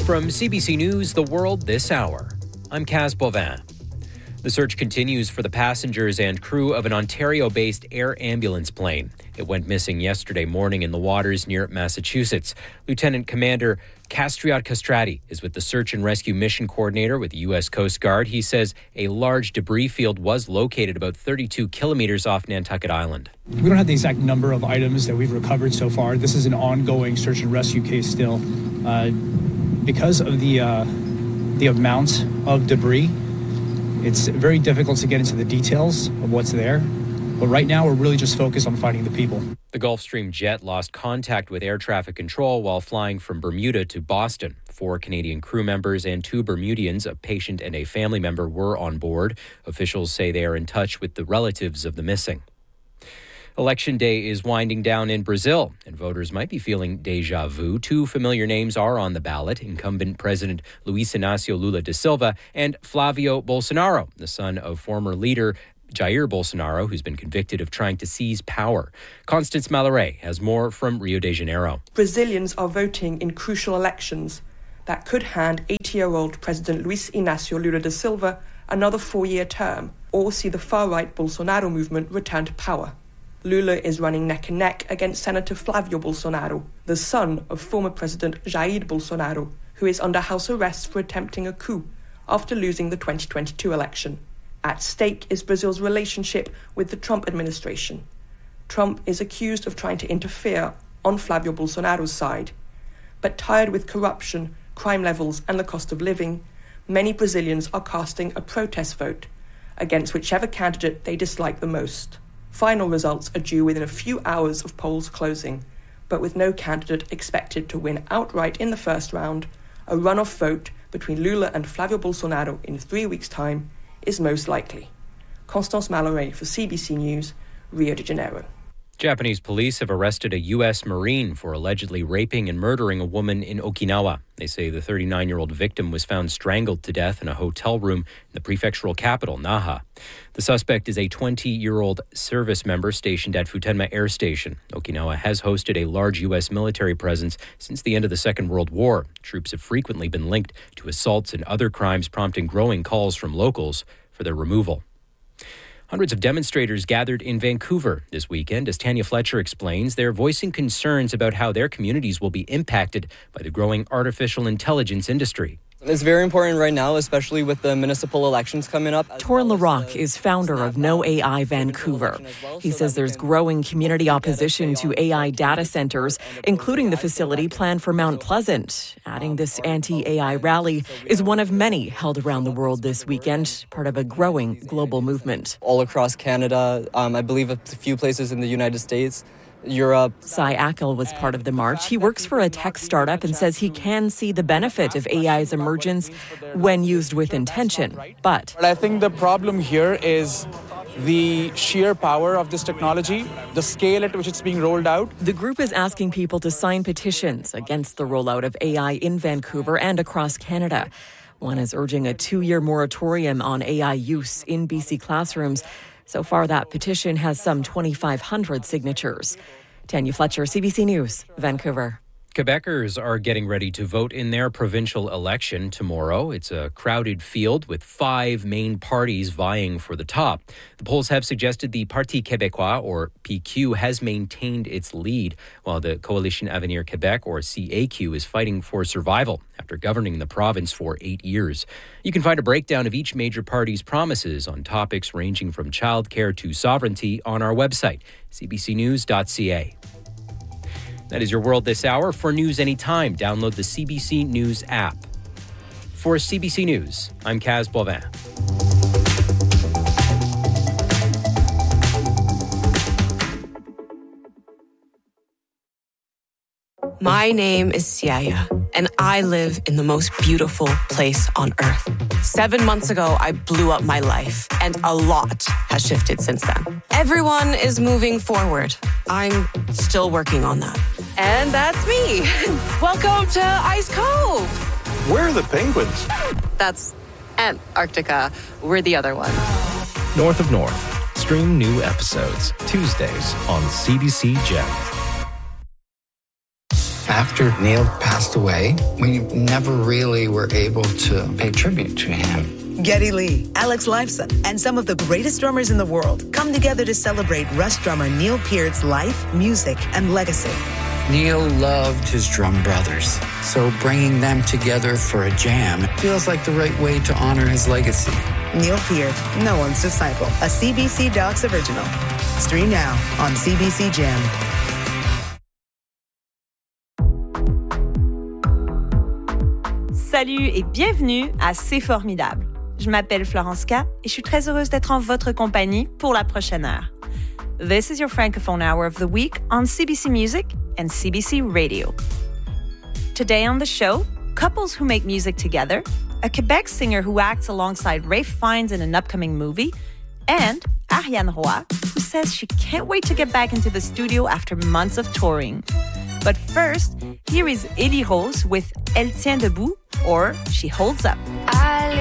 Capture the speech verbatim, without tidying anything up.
From C B C News, The World This Hour, I'm Kaz Bovin. The search continues for the passengers and crew of an Ontario-based air ambulance plane. It went missing yesterday morning in the waters near Massachusetts. Lieutenant Commander Castriot Castrati is with the Search and Rescue Mission Coordinator with the U S Coast Guard. He says a large debris field was located about thirty-two kilometers off Nantucket Island. We don't have the exact number of items that we've recovered so far. This is an ongoing search and rescue case still. Uh, because of the uh, the amount of debris, it's very difficult to get into the details of what's there. But right now, we're really just focused on finding the people. The Gulfstream jet lost contact with air traffic control while flying from Bermuda to Boston. Four Canadian crew members and two Bermudians, a patient and a family member, were on board. Officials say they are in touch with the relatives of the missing. Election day is winding down in Brazil, and voters might be feeling déjà vu. Two familiar names are on the ballot: incumbent President Luiz Inácio Lula da Silva and Flavio Bolsonaro, the son of former leader Jair Bolsonaro, who's been convicted of trying to seize power. Constance Malloret has more from Rio de Janeiro. Brazilians are voting in crucial elections that could hand eighty-year-old President Luiz Inácio Lula da Silva another four-year term, or see the far-right Bolsonaro movement return to power. Lula is running neck and neck against Senator Flavio Bolsonaro, the son of former President Jair Bolsonaro, who is under house arrest for attempting a coup after losing the twenty twenty-two election. At stake is Brazil's relationship with the Trump administration. Trump is accused of trying to interfere on Flavio Bolsonaro's side. But tired with corruption, crime levels and the cost of living, many Brazilians are casting a protest vote against whichever candidate they dislike the most. Final results are due within a few hours of polls closing, but with no candidate expected to win outright in the first round, a runoff vote between Lula and Flavio Bolsonaro in three weeks' time is most likely. Constance Malloret for C B C News, Rio de Janeiro. Japanese police have arrested a U S Marine for allegedly raping and murdering a woman in Okinawa. They say the thirty-nine-year-old victim was found strangled to death in a hotel room in the prefectural capital, Naha. The suspect is a twenty-year-old service member stationed at Futenma Air Station. Okinawa has hosted a large U S military presence since the end of the Second World War. Troops have frequently been linked to assaults and other crimes, prompting growing calls from locals for their removal. Hundreds of demonstrators gathered in Vancouver this weekend. As Tanya Fletcher explains, they're voicing concerns about how their communities will be impacted by the growing artificial intelligence industry. It's very important right now, especially with the municipal elections coming up. Torren LaRocque is founder of No A I Vancouver. He says there's growing community opposition to A I data centers, including the facility planned for Mount Pleasant. Adding this anti-A I rally is one of many held around the world this weekend, part of a growing global movement. All across Canada, um, I believe a few places in the United States, Europe. Cy Ackle was part of the march. He works for a tech startup and says he can see the benefit of A I's emergence when used with intention. But I think the problem here is the sheer power of this technology, the scale at which it's being rolled out. The group is asking people to sign petitions against the rollout of A I in Vancouver and across Canada. One is urging a two-year moratorium on A I use in B C classrooms. So far, that petition has some twenty-five hundred signatures. Tanya Fletcher, C B C News, Vancouver. Quebecers are getting ready to vote in their provincial election tomorrow. It's a crowded field with five main parties vying for the top. The polls have suggested the Parti Québécois, or P Q, has maintained its lead, while the Coalition Avenir Québec, or C A Q, is fighting for survival after governing the province for eight years. You can find a breakdown of each major party's promises on topics ranging from childcare to sovereignty on our website, c b c news dot c a. That is your World This Hour. For news anytime, download the C B C News app. For C B C News, I'm Kaz Bovin. My name is Siaya, and I live in the most beautiful place on earth. Seven months ago, I blew up my life, and a lot has shifted since then. Everyone is moving forward. I'm still working on that. And that's me. Welcome to Ice Cove. Where are the penguins? That's Antarctica. We're the other one. North of North. Stream new episodes Tuesdays on C B C Gem. After Neil passed away, we never really were able to pay tribute to him. Geddy Lee, Alex Lifeson, and some of the greatest drummers in the world come together to celebrate Rush drummer Neil Peart's life, music, and legacy. Neil loved his drum brothers, so bringing them together for a jam feels like the right way to honor his legacy. Neil Peart, no one's disciple, a C B C Docs original. Stream now on C B C Gem. Salut et bienvenue à C'est formidable. Je m'appelle Florence K et je suis très heureuse d'être en votre compagnie pour la prochaine heure. This is your Francophone Hour of the Week on C B C Music and C B C Radio. Today on the show, couples who make music together, a Quebec singer who acts alongside Ralph Fiennes in an upcoming movie, and Ariane Roy, who says she can't wait to get back into the studio after months of touring. But first, here is Elie Rose with Elle tient debout, or She Holds Up. I